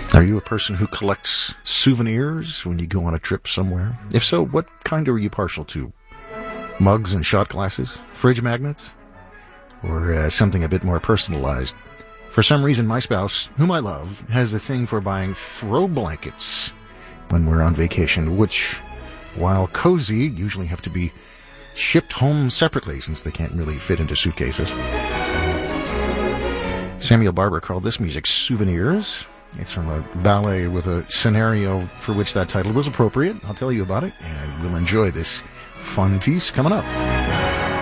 Are you a person who collects souvenirs when you go on a trip somewhere? If so, what kind are you partial to? Mugs and shot glasses? Fridge magnets? Or something a bit more personalized? For some reason, my spouse, whom I love, has a thing for buying throw blankets when we're on vacation, which, while cozy, usually have to be shipped home separately since they can't really fit into suitcases. Samuel Barber called this music Souvenirs. It's from a ballet with a scenario for which that title was appropriate. I'll tell you about it, and we'll enjoy this fun piece coming up.